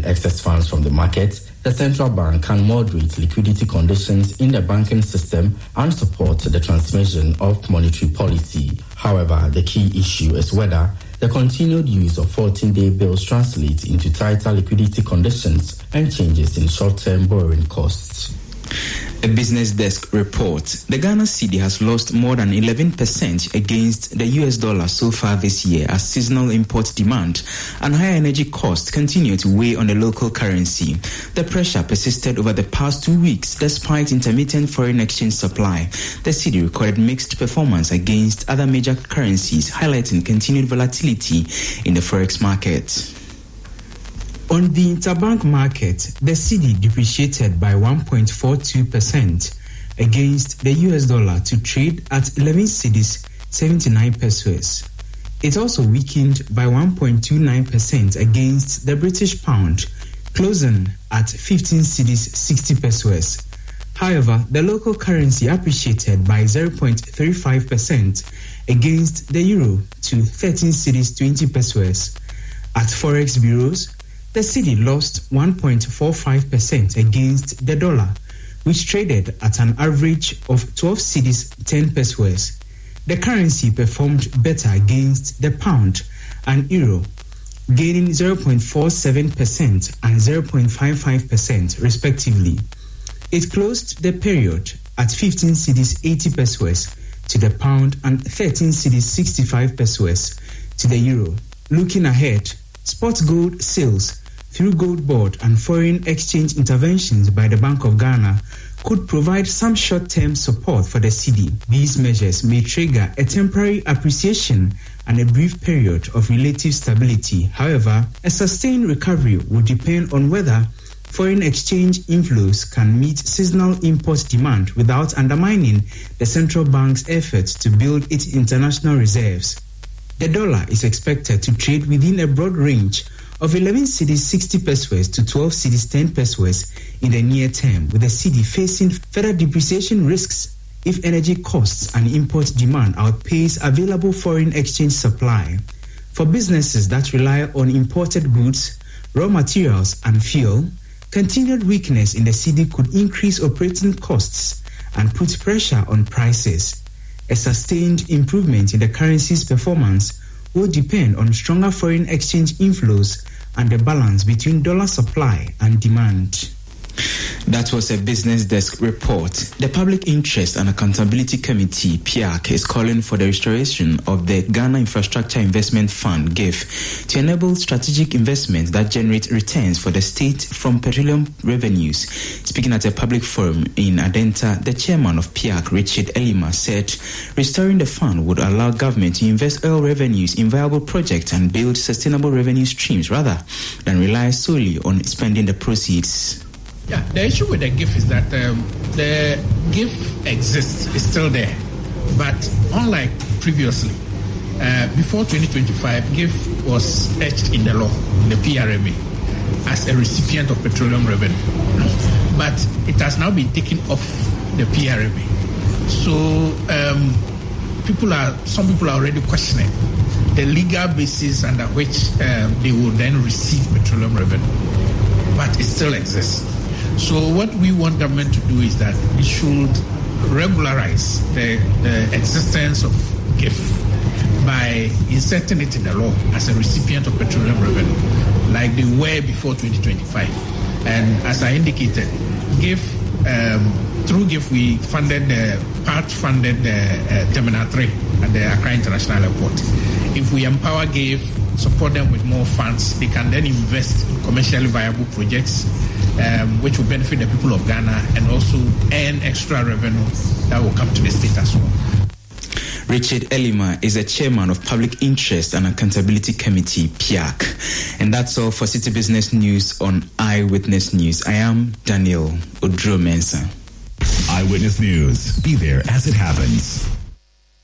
excess funds from the market, the central bank can moderate liquidity conditions in the banking system and support the transmission of monetary policy. However, the key issue is whether the continued use of 14-day bills translates into tighter liquidity conditions and changes in short-term borrowing costs. A Business Desk report. The Ghana cedi has lost more than 11% against the US dollar so far this year as seasonal import demand and higher energy costs continue to weigh on the local currency. The pressure persisted over the past 2 weeks despite intermittent foreign exchange supply. The cedi recorded mixed performance against other major currencies, highlighting continued volatility in the forex market. On the interbank market, the cedi depreciated by 1.42% against the US dollar to trade at 11 cedis 79 pesos. It also weakened by 1.29% against the British pound, closing at 15 cedis 60 pesos. However, the local currency appreciated by 0.35% against the euro to 13 cedis 20 pesos. At forex bureaus, the cedi lost 1.45% against the dollar, which traded at an average of 12 cedis 10 pesos. The currency performed better against the pound and euro, gaining 0.47% and 0.55% respectively. It closed the period at 15 cedis 80 pesos to the pound and 13 cedis 65 pesos to the euro. Looking ahead, spot gold sales through gold board and foreign exchange interventions by the Bank of Ghana could provide some short-term support for the cedi. These measures may trigger a temporary appreciation and a brief period of relative stability. However, a sustained recovery will depend on whether foreign exchange inflows can meet seasonal import demand without undermining the central bank's efforts to build its international reserves. The dollar is expected to trade within a broad range of 11 cedis 60 pesos to 12 cedis 10 pesos in the near term, with the cedi facing further depreciation risks if energy costs and import demand outpace available foreign exchange supply. For businesses that rely on imported goods, raw materials and fuel, continued weakness in the cedi could increase operating costs and put pressure on prices. A sustained improvement in the currency's performance will depend on stronger foreign exchange inflows and the balance between dollar supply and demand. That was a Business Desk report. The Public Interest and Accountability Committee, PIAC, is calling for the restoration of the Ghana Infrastructure Investment Fund, GIF, to enable strategic investments that generate returns for the state from petroleum revenues. Speaking at a public forum in Adenta, the chairman of PIAC, Richard Elima, said restoring the fund would allow government to invest oil revenues in viable projects and build sustainable revenue streams rather than rely solely on spending the proceeds. Yeah, the issue with the GIF is that the GIF exists, it's still there. But unlike previously, before 2025, GIF was etched in the law, in the PRMA, as a recipient of petroleum revenue. But it has now been taken off the PRMA. So some people are already questioning the legal basis under which they will then receive petroleum revenue. But it still exists. So what we want government to do is that it should regularize the existence of GIF by inserting it in the law as a recipient of petroleum revenue, like they were before 2025. And as I indicated, GIF, through GIF, we funded part-funded Terminal 3 at the Accra International Airport. If we empower GIF, support them with more funds, they can then invest in commercially viable projects, which will benefit the people of Ghana and also earn extra revenue that will come to the state as well. Richard Elima is the chairman of Public Interest and Accountability Committee, PIAC. And that's all for City Business News on Eyewitness News. I am Daniel Odro Mensah. Eyewitness News. Be there as it happens.